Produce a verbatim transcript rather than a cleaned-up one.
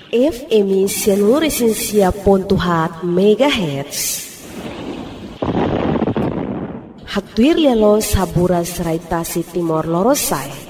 F M seluruh esensia pontuhat megahertz. Haktuir lelo sabura serai tasi timor lorosai.